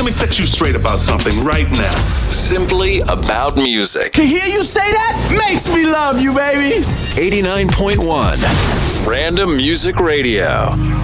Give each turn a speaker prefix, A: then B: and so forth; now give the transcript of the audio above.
A: let me set you straight about something right now.
B: Simply about music.
C: To hear you say that makes me love you, baby.
B: 89.1 Random Music Radio.